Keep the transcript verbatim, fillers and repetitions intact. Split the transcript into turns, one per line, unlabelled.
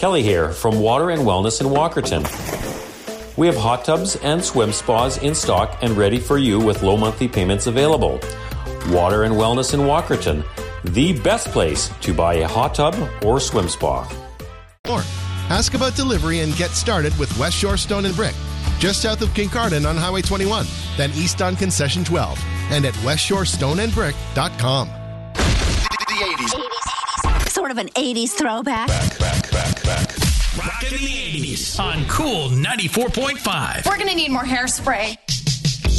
Kelly here from Water and Wellness in Walkerton. We have hot tubs and swim spas in stock and ready for you with low monthly payments available. Water and Wellness in Walkerton, the best place to buy a hot tub or swim spa.
Or ask about delivery and get started with West Shore Stone and Brick, just south of Kincardine on Highway twenty-one, then east on Concession twelve, and at west shore stone and brick dot com.
The eighties.
Sort of an eighties throwback.
Back, back, back, back.
Rockin' the eighties on Cool ninety-four point five.
We're going to need more hairspray.